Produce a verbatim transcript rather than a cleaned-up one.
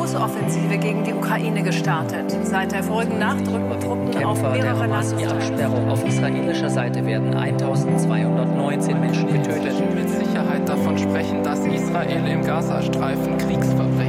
Großoffensive gegen die Ukraine gestartet. Seit der vorigen Nacht rücken Truppen auf mehrere Landesstaaten. Auf israelischer Seite werden eintausendzweihundertneunzehn Menschen getötet. Mit Sicherheit davon sprechen, dass Israel im Gazastreifen Kriegsverbrechen